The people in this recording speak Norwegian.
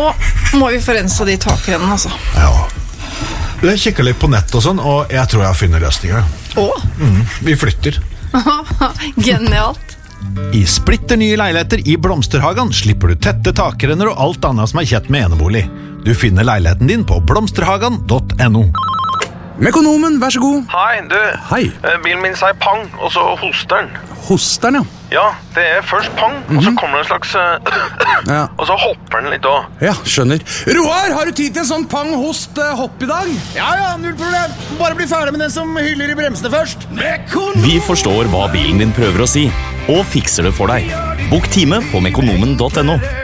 må vi få renset de takrennene, altså. Ja. Jeg kikker litt på nett og sånn, og jeg tror jeg har funnet løsninger. Vi flytter. Genialt. I splitter nye leiligheter i Blomsterhagen slipper du tette takrenner og alt annet som kjett med enebolig. Du finner leiligheten din på blomsterhagen.no. Mekonomen, vær så god. Hei, du. Hei. Bilen min sier pang, og så hoster den. Hoster den, ja. Ja, det er først pang, og så kommer det en slags... Ja. Og så hopper den litt også. Ja, skjønner. Roar, har du tid til en sånn pang-host-hopp i dag? Ja, null problem. Bare bli ferdig med den som hyller i bremsene først. Vi forstår hva bilen din prøver å si, og fikser det for deg. Bok time på mekonomen.no.